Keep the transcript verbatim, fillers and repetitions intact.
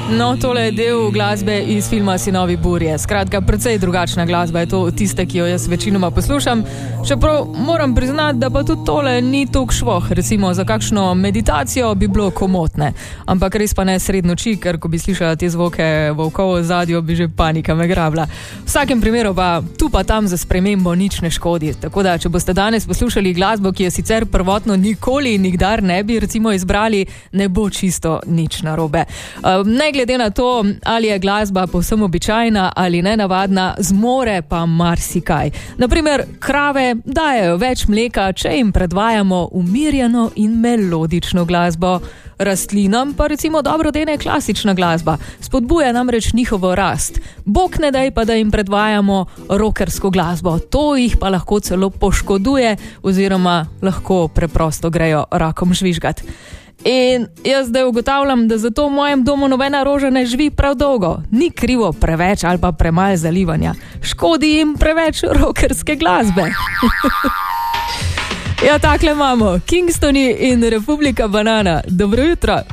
No, tole je del glasbe iz filma Sinovi burje. Skratka, precej drugačna glasba je to tiste, ki jo jaz večinoma poslušam. Čeprav moram priznati, da pa tudi tole ni toliko švoh. Recimo za kakšno meditacijo bi bilo komotne. Ampak res pa ne sred noči, ker ko bi slišala te zvoke volkov v zadju, bi že panika me grabila. V vsakem primeru pa tu pa tam za spremembo nič ne škodi. Tako da, če boste danes poslušali glasbo, ki je sicer prvotno nikoli in nikdar ne bi recimo izbrali, ne bo čisto nič narobe. Uh, ne glede na to, ali je glasba povsem običajna ali nenavadna, zmore pa marsikaj. Naprimer, krave dajejo več mleka, če jim predvajamo umirjeno in melodično glasbo. Rastlinam pa recimo dobro dene klasična glasba, spodbuja namreč njihovo rast. Bog ne daj pa, da jim predvajamo rockersko glasbo, to jih pa lahko celo poškoduje oziroma lahko preprosto grejo rakom žvižgat. In jaz zdaj ugotavljam, da zato v mojem domu nobena roža ne živi prav dolgo. Ni krivo preveč ali pa premalo zalivanja. Škodi jim preveč rockerske glasbe. Ja, takle imamo. Kingstoni in Republika Banana. Dobro jutro.